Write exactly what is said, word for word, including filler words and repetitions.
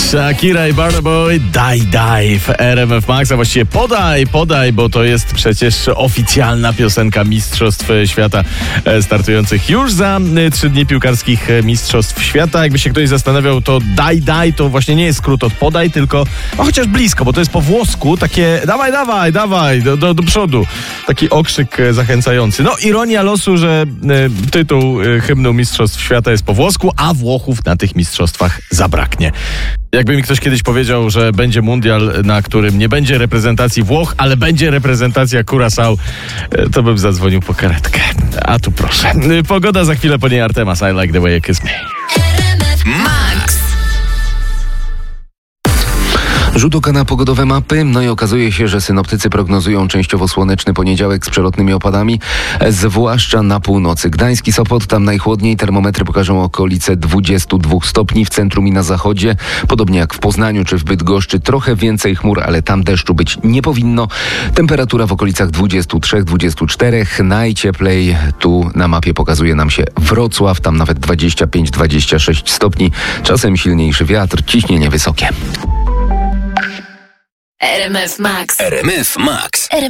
Shakira i Burna Boy, daj, daj w R M F Max, a właściwie podaj, podaj, bo to jest przecież oficjalna piosenka Mistrzostw Świata startujących już za trzy dni piłkarskich Mistrzostw Świata. Jakby się ktoś zastanawiał, to daj, daj to właśnie nie jest skrót od podaj, tylko no chociaż blisko, bo to jest po włosku takie dawaj, dawaj, dawaj, do, do, do przodu. Taki okrzyk zachęcający. No ironia losu, że y, tytuł y, hymnu Mistrzostw Świata jest po włosku, a Włochów na tych mistrzostwach zabraknie. Jakby mi ktoś kiedyś powiedział, że będzie mundial, na którym nie będzie reprezentacji Włoch, ale będzie reprezentacja Curaçao, to bym zadzwonił po karetkę. A tu proszę. Pogoda za chwilę, po niej Artemas. I like the way you kiss me. Max. Rzut oka na pogodowe mapy, no i okazuje się, że synoptycy prognozują częściowo słoneczny poniedziałek z przelotnymi opadami, zwłaszcza na północy. Gdańsk i Sopot, tam najchłodniej, termometry pokażą okolice dwadzieścia dwa stopni, w centrum i na zachodzie, podobnie jak w Poznaniu czy w Bydgoszczy, trochę więcej chmur, ale tam deszczu być nie powinno. Temperatura w okolicach dwadzieścia trzy dwadzieścia cztery, najcieplej tu na mapie pokazuje nam się Wrocław, tam nawet dwadzieścia pięć dwadzieścia sześć stopni, czasem silniejszy wiatr, ciśnienie wysokie. R M F Max. R M F Max.